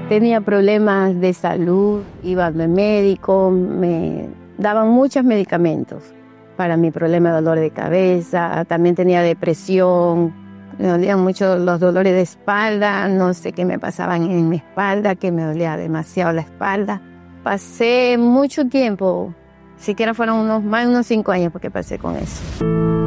Tenía problemas de salud, iba al médico, me daban muchos medicamentos para mi problema de dolor de cabeza, también tenía depresión, me dolían mucho los dolores de espalda, no sé qué me pasaban en mi espalda, que me dolía demasiado la espalda. Pasé mucho tiempo, siquiera fueron más de unos 5 años porque pasé con eso.